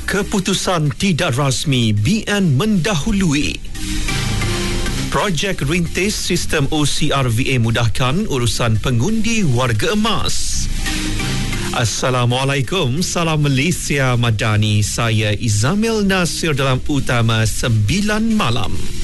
Keputusan tidak rasmi BN mendahului. Projek rintis sistem OCRVA mudahkan urusan pengundi warga emas. Assalamualaikum, salam Malaysia Madani. Saya Izamil Nasir dalam Utama 9 Malam.